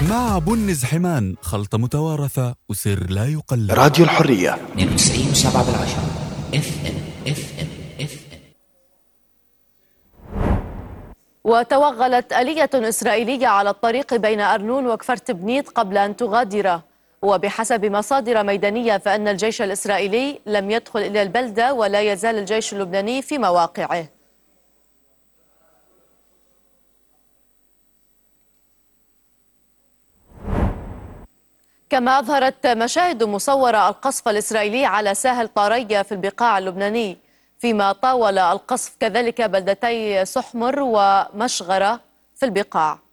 مع بن زحمان، خلطة متوارثة وسر لا يقلد. راديو الحرية 92.7 FM. وتوغلت آلية إسرائيلية على الطريق بين أرنون وكفر بنيت قبل أن تغادر. وبحسب مصادر ميدانية فإن الجيش الإسرائيلي لم يدخل إلى البلدة، ولا يزال الجيش اللبناني في مواقعه. كما أظهرت مشاهد مصورة القصف الإسرائيلي على ساحل طارية في البقاع اللبناني، فيما طاول القصف كذلك بلدتي سحمر ومشغرة في البقاع.